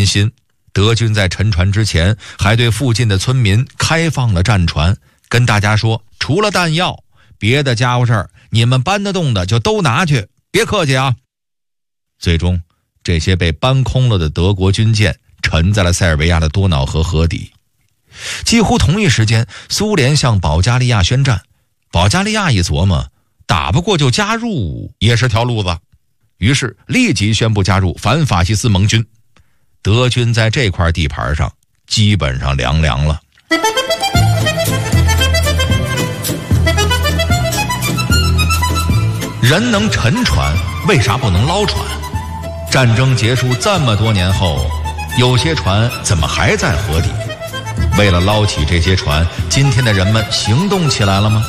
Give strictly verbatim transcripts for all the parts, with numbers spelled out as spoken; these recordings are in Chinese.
民心，德军在沉船之前还对附近的村民开放了战船，跟大家说，除了弹药，别的家伙事儿你们搬得动的就都拿去，别客气啊。最终这些被搬空了的德国军舰沉在了塞尔维亚的多瑙河河底。几乎同一时间，苏联向保加利亚宣战，保加利亚一琢磨，打不过就加入也是条路子，于是立即宣布加入反法西斯盟军。德军在这块地盘上基本上凉凉了。人能沉船，为啥不能捞船？战争结束这么多年后，有些船怎么还在河底？为了捞起这些船，今天的人们行动起来了吗？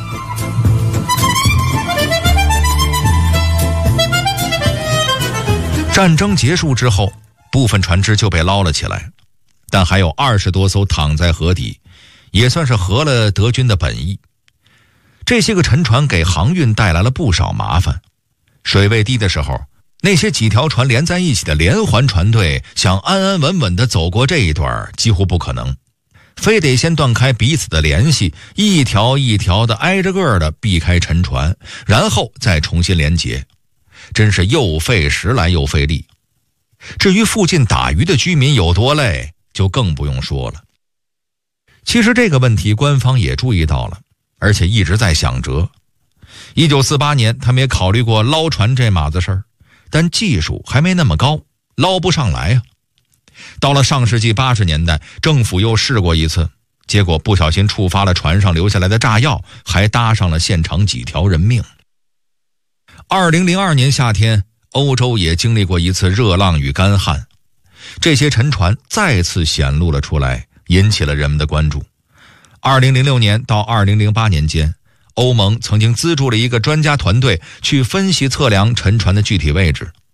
战争结束之后，部分船只就被捞了起来，但还有二十多艘躺在河底，也算是合了德军的本意。这些个沉船给航运带来了不少麻烦。水位低的时候，那些几条船连在一起的连环船队想安安稳稳地走过这一段几乎不可能，非得先断开彼此的联系，一条一条的挨着个的避开沉船，然后再重新连结，真是又费时来又费力。至于附近打鱼的居民有多累，就更不用说了。其实这个问题官方也注意到了，而且一直在想辙。一九四八年他们也考虑过捞船这码子事儿，但技术还没那么高，捞不上来啊。到了上世纪八十年代，政府又试过一次，结果不小心触发了船上留下来的炸药，还搭上了现场几条人命。二零零二年夏天，欧洲也经历过一次热浪与干旱，这些沉船再次显露了出来，引起了人们的关注。二零零六年到二零零八年间，欧盟曾经资助了一个专家团队去分析测量沉船的具体位置，